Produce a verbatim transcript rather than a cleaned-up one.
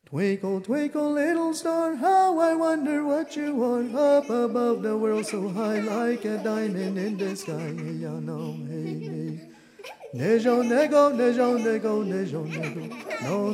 Twinkle, twinkle, little star, how I wonder what you are up above the world so high, like a diamond in the sky. Hey, ya no, hey, hey. Nejo, nego, nejo, nego, nejo, nego. No,